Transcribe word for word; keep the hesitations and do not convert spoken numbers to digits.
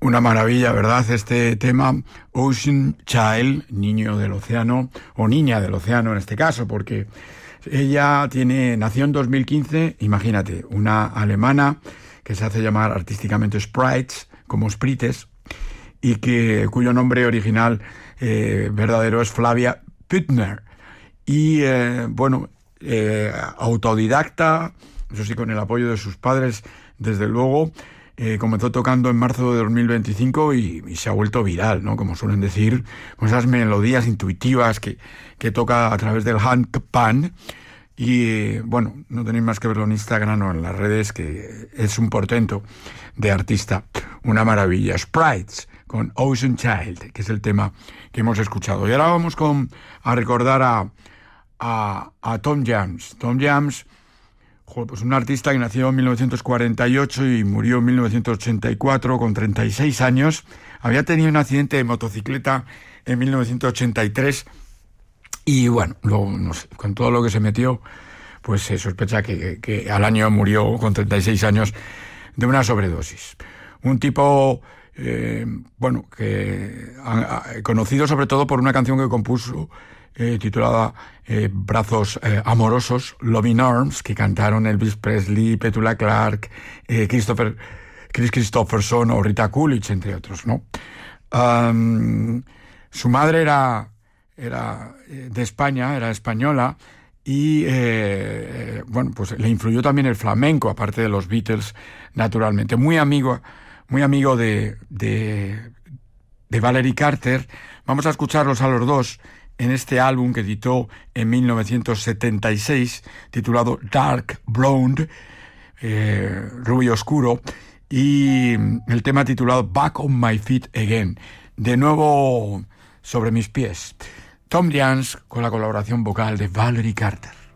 Una maravilla, ¿verdad? Este tema, Ocean Child, niño del océano, o niña del océano en este caso, porque ella tiene, nació en dos mil quince, imagínate, una alemana que se hace llamar artísticamente Sprites, como Sprites, y que, cuyo nombre original eh, verdadero es Flavia Püttner. Y, eh, bueno, eh, autodidacta, eso sí, con el apoyo de sus padres, desde luego. Eh, comenzó tocando en marzo de dos mil veinticinco y, y se ha vuelto viral, ¿no? Como suelen decir, con esas melodías intuitivas que, que toca a través del handpan. Y, eh, bueno, no tenéis más que verlo en Instagram o en las redes, que es un portento de artista. Una maravilla. Sprites, con Ocean Child, que es el tema que hemos escuchado. Y ahora vamos con, a recordar a, a, a Tom Jones. Tom Jones, pues un artista que nació en mil novecientos cuarenta y ocho y murió en mil novecientos ochenta y cuatro con treinta y seis años. Había tenido un accidente de motocicleta en mil novecientos ochenta y tres y, bueno, luego, no sé, con todo lo que se metió, pues se sospecha que, que al año murió con treinta y seis años de una sobredosis. Un tipo, eh, bueno, que a, a, conocido sobre todo por una canción que compuso Eh, titulada eh, Brazos eh, Amorosos, Loving Arms, que cantaron Elvis Presley, Petula Clark, eh, Christopher, Chris Christopherson o Rita Coolidge, entre otros, ¿no? Um, su madre era, era de España, era española, y eh, bueno, pues le influyó también el flamenco, aparte de los Beatles, naturalmente. Muy amigo, muy amigo de, de, de Valerie Carter. Vamos a escucharlos a los dos en este álbum que editó en mil novecientos setenta y seis, titulado Dark Blonde, eh, rubio oscuro, y el tema titulado Back on My Feet Again, de nuevo sobre mis pies. Tom Jones con la colaboración vocal de Valerie Carter.